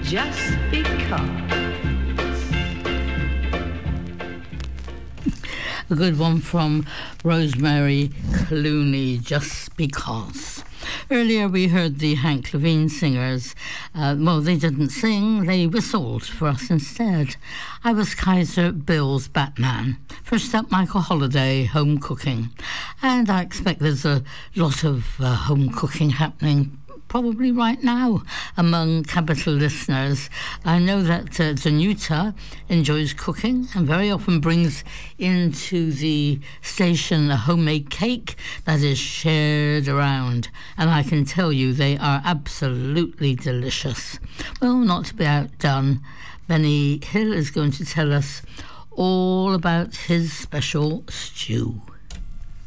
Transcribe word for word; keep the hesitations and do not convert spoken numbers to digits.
Just Because. A good one from Rosemary Clooney, Just Because. Earlier we heard the Hank Levine singers. Uh, well, they didn't sing, they whistled for us instead. I was Kaiser Bill's Batman. First up, Michael Holiday, Home Cooking. And I expect there's a lot of uh, home cooking happening probably right now among Capital listeners. I know that uh, Danuta enjoys cooking and very often brings into the station a homemade cake that is shared around, and I can tell you they are absolutely delicious. Well, not to be outdone, Benny Hill is going to tell us all about his special stew.